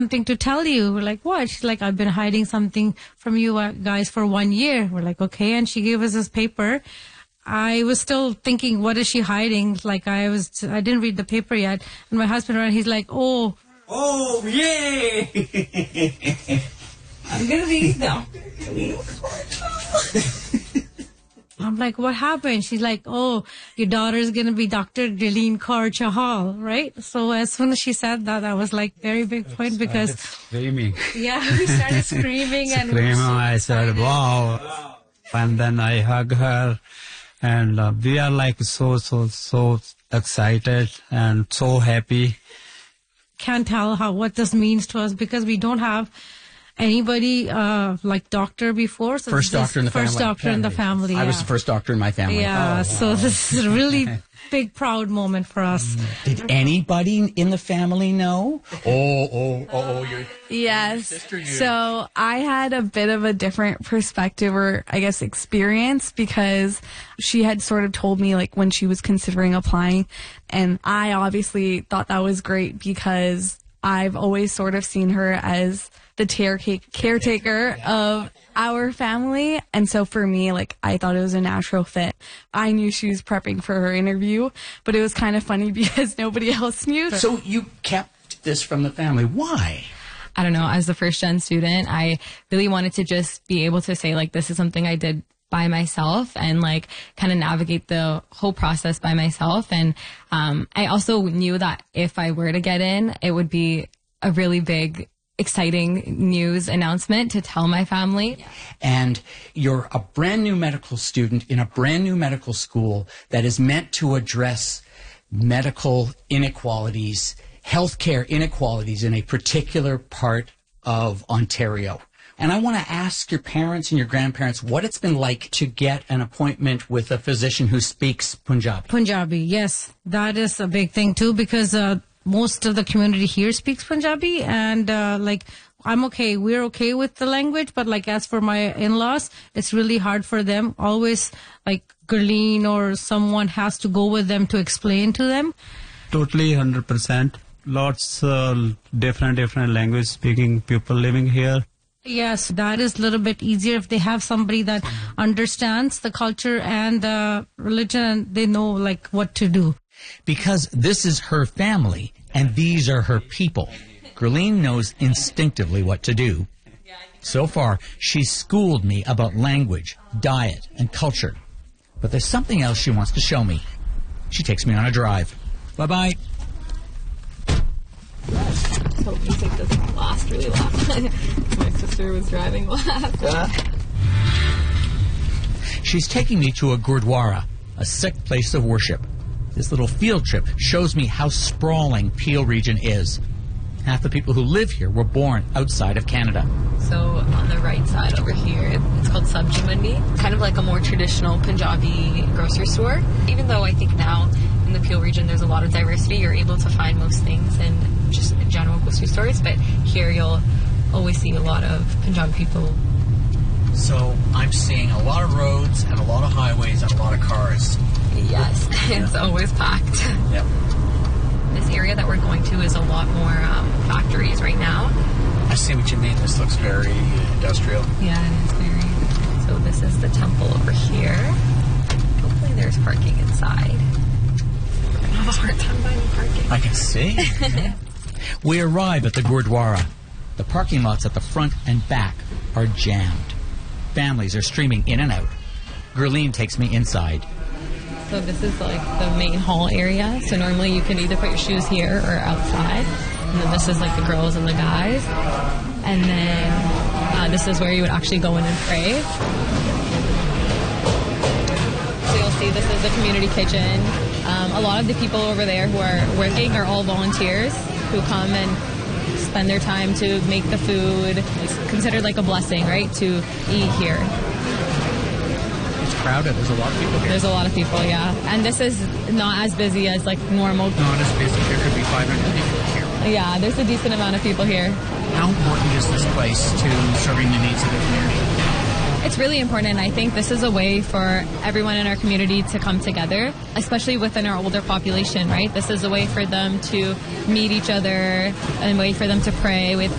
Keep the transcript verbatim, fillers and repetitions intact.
something to tell you. We're like, what? She's like, I've been hiding something from you uh, guys for one year. We're like, okay. And she gave us this paper. I was still thinking, what is she hiding? Like, I was, I didn't read the paper yet. And my husband ran, he's like, oh. Oh, yay! I'm gonna be doctor. I'm like, what happened? She's like, oh, your daughter's going to be Doctor Gurleen Kaur Chahal, right? So as soon as she said that, that was like very big point because... Screaming. Yeah, we started screaming. and Screaming, so I said, wow. And then I hug her. And uh, we are like so, so, so excited and so happy. Can't tell how what this means to us because we don't have... anybody uh, like doctor before? So first doctor in the first family. First doctor in the family, yeah. I was the first doctor in my family. Yeah, oh, so wow. this is a really big, proud moment for us. Did anybody in the family know? Oh, oh, oh, oh, you're... Yes. Sister, you. So I had a bit of a different perspective or, I guess, experience because she had sort of told me, like, when she was considering applying. And I obviously thought that was great because I've always sort of seen her as the caretaker of our family. And so for me, like, I thought it was a natural fit. I knew she was prepping for her interview, but it was kind of funny because nobody else knew. So you kept this from the family. Why? I don't know. As a first gen student, I really wanted to just be able to say, like, this is something I did by myself and like kind of navigate the whole process by myself. And um, I also knew that if I were to get in, it would be a really big exciting news announcement to tell my family. And you're a brand new medical student in a brand new medical school that is meant to address medical inequalities, healthcare inequalities in a particular part of Ontario. And I want to ask your parents and your grandparents what it's been like to get an appointment with a physician who speaks Punjabi. Punjabi, yes. That is a big thing too because uh, most of the community here speaks Punjabi and uh, like I'm okay, we're okay with the language, but like as for my in-laws, it's really hard for them. Always like Gurleen or someone has to go with them to explain to them. Totally one hundred percent. Lots uh, different, different language speaking people living here. Yes, that is a little bit easier if they have somebody that understands the culture and the religion and they know like what to do. Because this is her family and these are her people, Gurleen knows instinctively what to do. So far, she's schooled me about language, diet, and culture. But there's something else she wants to show me. She takes me on a drive. Bye-bye. Hope music doesn't last really long. My sister was driving last. Uh. She's taking me to a gurdwara, a Sikh place of worship. This little field trip shows me how sprawling Peel region is. Half the people who live here were born outside of Canada. So on the right side over here, it's called Sabji Mandi. Kind of like a more traditional Punjabi grocery store. Even though I think now in the Peel region there's a lot of diversity, you're able to find most things in just general grocery stores. But here you'll always see a lot of Punjabi people. So I'm seeing a lot of roads and a lot of highways and a lot of cars. Yes, it's always packed. Yep. This area that we're going to is a lot more um, factories right now. I see what you mean. This looks very industrial. Yeah, it is very. So this is the temple over here. Hopefully there's parking inside. We're going to have a hard time finding parking. I can see. We arrive at the Gurdwara. The parking lots at the front and back are jammed. Families are streaming in and out. Gurleen takes me inside. So this is like the main hall area. So normally you can either put your shoes here or outside. And then this is like the girls and the guys. And then uh, this is where you would actually go in and pray. So you'll see this is the community kitchen. Um, a lot of the people over there who are working are all volunteers who come and spend their time to make the food. It's considered like a blessing, right, to eat here. Crowded. There's a lot of people here. There's a lot of people, yeah. And this is not as busy as like normal. Not as busy. There could be five hundred people here. Yeah, there's a decent amount of people here. How important is this place to serving the needs of the community? It's really important. I think this is a way for everyone in our community to come together, especially within our older population, right? This is a way for them to meet each other, and a way for them to pray, with